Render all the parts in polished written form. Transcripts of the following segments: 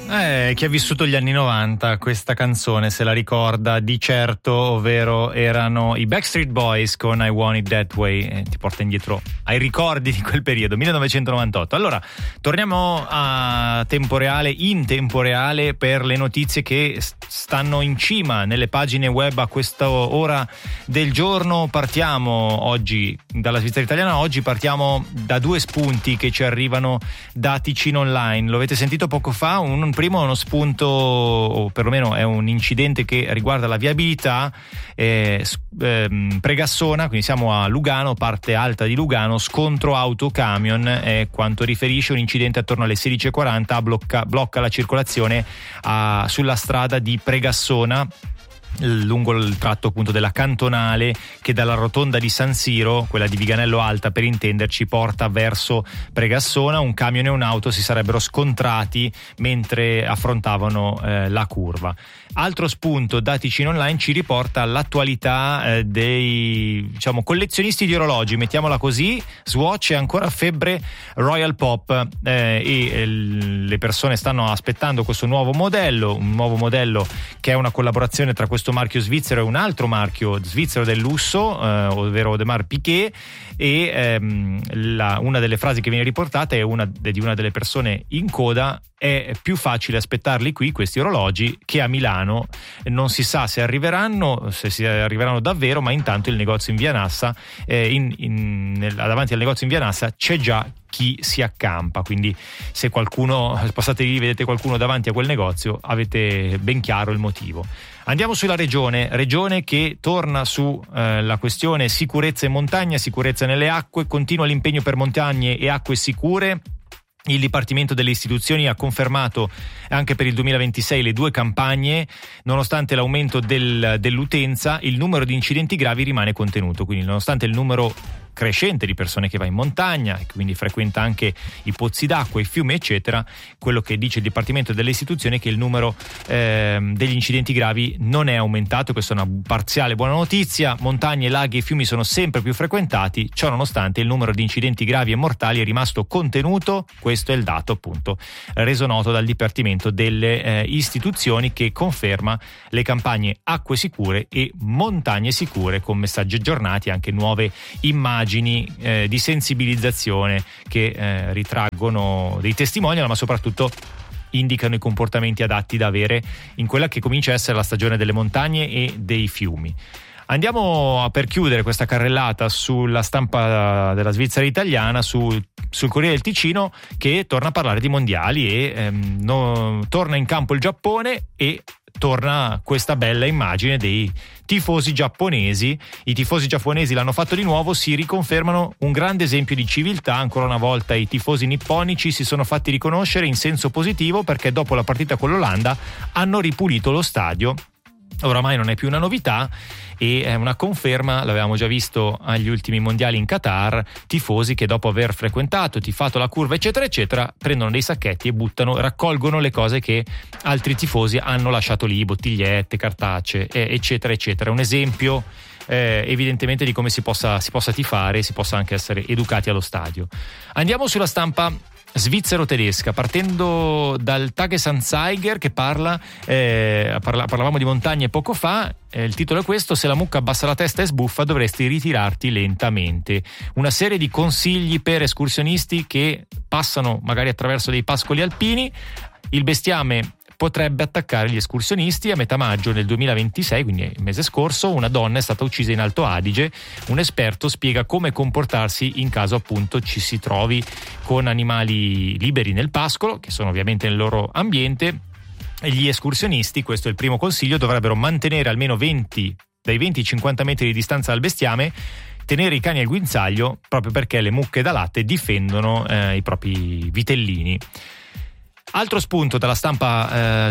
Chi ha vissuto gli anni 90 questa canzone se la ricorda di certo, ovvero erano i Backstreet Boys con I Want It That Way, ti porta indietro ai ricordi di quel periodo, 1998. Allora, torniamo a tempo reale per le notizie che stanno in cima nelle pagine web a questa ora del giorno. Partiamo oggi dalla Svizzera italiana, oggi partiamo da due spunti che ci arrivano da Ticino Online. Lo avete sentito poco fa, un primo è uno spunto, o perlomeno è un incidente che riguarda la viabilità Pregassona, quindi siamo a Lugano, parte alta di Lugano, scontro auto-camion, quanto riferisce un incidente attorno alle 16:40 blocca la circolazione sulla strada di Pregassona, lungo il tratto appunto della cantonale che dalla rotonda di San Siro, quella di Viganello Alta per intenderci, porta verso Pregassona. Un camion e un'auto si sarebbero scontrati mentre affrontavano la curva. Altro spunto da Ticino Online ci riporta l'attualità dei collezionisti di orologi, mettiamola così. Swatch è ancora febbre Royal Pop e le persone stanno aspettando questo nuovo modello, un nuovo modello che è una collaborazione tra questo marchio svizzero e un altro marchio svizzero del lusso, ovvero Audemars Piguet, e una delle frasi che viene riportata è di una delle persone in coda: è più facile aspettarli qui questi orologi che a Milano, non si sa se arriveranno davvero, ma intanto il negozio in Via Nassa, davanti al negozio in Via Nassa c'è già chi si accampa, quindi se passate lì, vedete qualcuno davanti a quel negozio, avete ben chiaro il motivo. Andiamo sulla regione che torna su la questione sicurezza in montagna, sicurezza nelle acque, continua l'impegno per montagne e acque sicure. Il Dipartimento delle Istituzioni ha confermato anche per il 2026 le 2 campagne. Nonostante l'aumento dell'utenza, il numero di incidenti gravi rimane contenuto, quindi nonostante il numero crescente di persone che va in montagna e quindi frequenta anche i pozzi d'acqua, i fiumi eccetera, quello che dice il Dipartimento delle Istituzioni è che il numero degli incidenti gravi non è aumentato. Questa è una parziale buona notizia. Montagne, laghi e fiumi sono sempre più frequentati, ciò nonostante il numero di incidenti gravi e mortali è rimasto contenuto. Questo è il dato appunto reso noto dal Dipartimento delle Istituzioni, che conferma le campagne acque sicure e montagne sicure, con messaggi aggiornati e anche nuove immagini di sensibilizzazione che ritraggono dei testimonial, ma soprattutto indicano i comportamenti adatti da avere in quella che comincia a essere la stagione delle montagne e dei fiumi. Andiamo per chiudere questa carrellata sulla stampa della Svizzera italiana, sul Corriere del Ticino, che torna a parlare di mondiali e torna in campo il Giappone e torna questa bella immagine dei tifosi giapponesi. I tifosi giapponesi l'hanno fatto di nuovo, si riconfermano un grande esempio di civiltà. Ancora una volta i tifosi nipponici si sono fatti riconoscere in senso positivo, perché dopo la partita con l'Olanda hanno ripulito lo stadio. Oramai non è più una novità e è una conferma, l'avevamo già visto agli ultimi mondiali in Qatar, tifosi che dopo aver tifato la curva eccetera eccetera, prendono dei sacchetti e raccolgono le cose che altri tifosi hanno lasciato lì, bottigliette, cartacee eccetera eccetera. Un esempio evidentemente di come si possa tifare, si possa anche essere educati allo stadio. Andiamo sulla stampa svizzero-tedesca, partendo dal Tagesanzeiger che parlavamo di montagne poco fa. Il titolo è questo: se la mucca abbassa la testa e sbuffa dovresti ritirarti lentamente. Una serie di consigli per escursionisti che passano magari attraverso dei pascoli alpini. Il bestiame potrebbe attaccare gli escursionisti. A metà maggio del 2026, quindi il mese scorso, una donna è stata uccisa in Alto Adige. Un esperto spiega come comportarsi in caso appunto ci si trovi con animali liberi nel pascolo, che sono ovviamente nel loro ambiente. E gli escursionisti, questo è il primo consiglio, dovrebbero mantenere almeno dai 20 ai 50 metri di distanza dal bestiame, tenere i cani al guinzaglio, proprio perché le mucche da latte difendono i propri vitellini. Altro spunto dalla stampa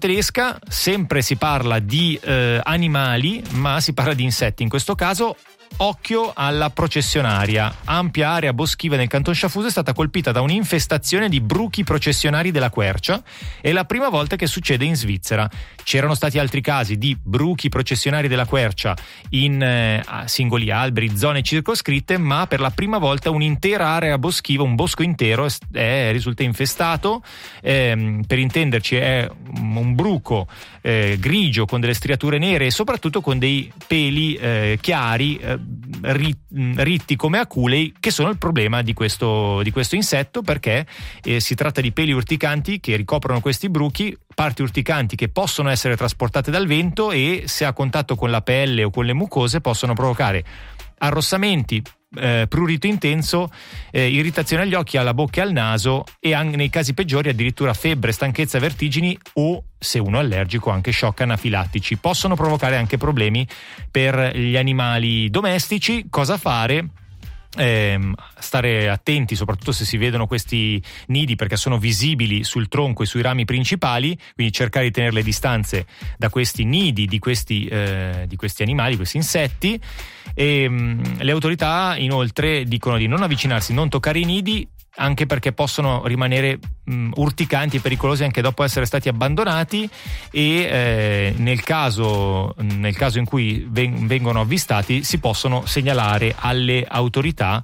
svizzero-tedesca, sempre si parla di animali, ma si parla di insetti. In questo caso occhio alla processionaria. Ampia area boschiva nel Canton Sciafuso è stata colpita da un'infestazione di bruchi processionari della quercia. È la prima volta che succede in Svizzera. C'erano stati altri casi di bruchi processionari della quercia in singoli alberi, zone circoscritte, ma per la prima volta un'intera area boschiva, un bosco intero risulta infestato. Per intenderci, è un bruco grigio con delle striature nere e soprattutto con dei peli chiari, ritti come aculei, che sono il problema di questo insetto, perché si tratta di peli urticanti che ricoprono questi bruchi, parti urticanti che possono essere trasportate dal vento e, se a contatto con la pelle o con le mucose, possono provocare arrossamenti, prurito intenso, irritazione agli occhi, alla bocca e al naso, e anche nei casi peggiori addirittura febbre, stanchezza, vertigini o, se uno è allergico, anche shock anafilattici. Possono provocare anche problemi per gli animali domestici. Cosa fare? Stare attenti, soprattutto se si vedono questi nidi, perché sono visibili sul tronco e sui rami principali, quindi cercare di tenere le distanze da questi nidi di questi animali, questi insetti. Le autorità inoltre dicono di non avvicinarsi, non toccare i nidi, anche perché possono rimanere urticanti e pericolosi anche dopo essere stati abbandonati, e nel caso in cui vengono avvistati si possono segnalare alle autorità,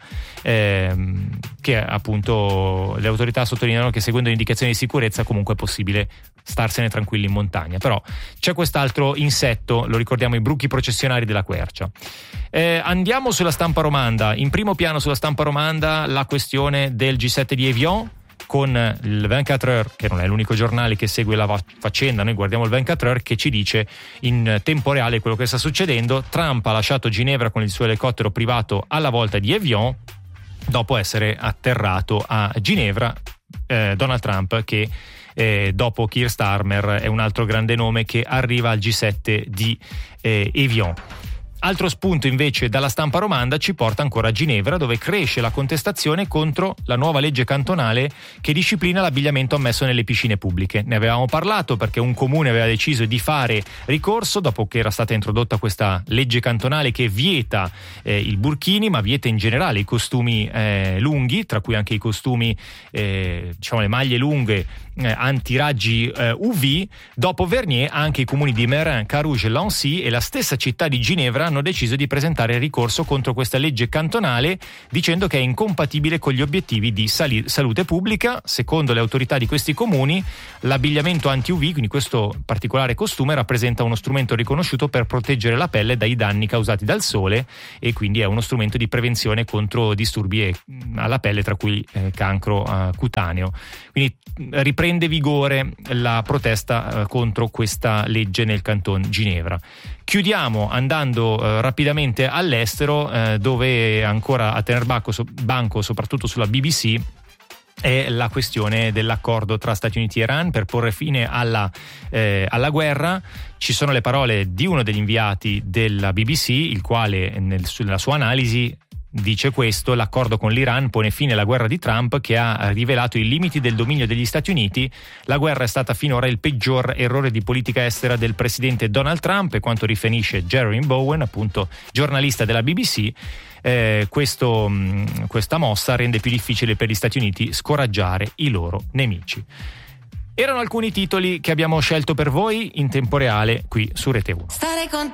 che appunto le autorità sottolineano che, seguendo le indicazioni di sicurezza, comunque è possibile starsene tranquilli in montagna. Però c'è quest'altro insetto, lo ricordiamo, i bruchi processionari della quercia. Andiamo sulla stampa romanda. In primo piano sulla stampa romanda la questione del G7 di Evian, con il 24 Heures, che non è l'unico giornale che segue la faccenda. Noi guardiamo il 24 Heures, che ci dice in tempo reale quello che sta succedendo. Trump ha lasciato Ginevra con il suo elicottero privato alla volta di Evian dopo essere atterrato a Ginevra. Donald Trump, che dopo Keir Starmer è un altro grande nome che arriva al G7 di Evian. Altro spunto invece dalla stampa romanda ci porta ancora a Ginevra, dove cresce la contestazione contro la nuova legge cantonale che disciplina l'abbigliamento ammesso nelle piscine pubbliche. Ne avevamo parlato perché un comune aveva deciso di fare ricorso dopo che era stata introdotta questa legge cantonale che vieta il burkini, ma vieta in generale i costumi lunghi, tra cui anche i costumi, le maglie lunghe antiraggi UV. Dopo Vernier, anche i comuni di Meyrin, Carouge, Lancy e la stessa città di Ginevra hanno deciso di presentare ricorso contro questa legge cantonale, dicendo che è incompatibile con gli obiettivi di salute pubblica. Secondo le autorità di questi comuni, l'abbigliamento anti-UV, quindi questo particolare costume, rappresenta uno strumento riconosciuto per proteggere la pelle dai danni causati dal sole, e quindi è uno strumento di prevenzione contro disturbi alla pelle, tra cui cancro cutaneo. Quindi riprende vigore la protesta contro questa legge nel Canton Ginevra. Chiudiamo andando rapidamente all'estero, dove ancora a tener banco soprattutto sulla BBC è la questione dell'accordo tra Stati Uniti e Iran per porre fine alla guerra. Ci sono le parole di uno degli inviati della BBC, il quale nella sua analisi dice questo: l'accordo con l'Iran pone fine alla guerra di Trump, che ha rivelato i limiti del dominio degli Stati Uniti. La guerra è stata finora il peggior errore di politica estera del presidente Donald Trump, e quanto riferisce Jeremy Bowen, appunto giornalista della BBC, questa mossa rende più difficile per gli Stati Uniti scoraggiare i loro nemici. Erano alcuni titoli che abbiamo scelto per voi in tempo reale qui su Rete 1. Stare con